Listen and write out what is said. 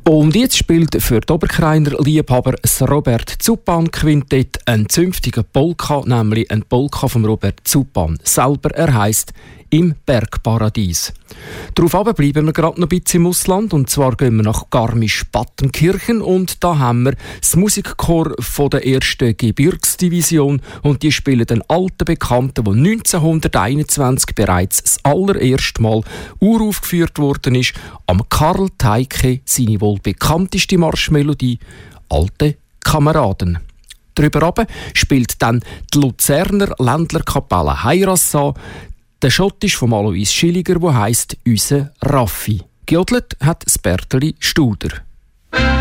Und jetzt spielt für die Oberkreiner Liebhaber das Robert Zuppan Quintett einen zünftigen Polka, nämlich ein Polka von Robert Zuppan selber. Er heisst «Im Bergparadies». Darauf bleiben wir gerade noch ein bisschen im Ausland, und zwar gehen wir nach Garmisch-Partenkirchen, und da haben wir das Musikchor von der 1. Gebirgsdivision, und die spielen einen alten Bekannten, der 1921 bereits das allererste Mal uraufgeführt worden ist, am Karl Teike seine wohl bekannteste Marschmelodie «Alte Kameraden». Darüber runter spielt dann die Luzerner Ländlerkapelle Heirassa, der Schottisch von Alois Schilliger, der heisst «Üse Raffi». Gejodelt hat das Berteli Studer.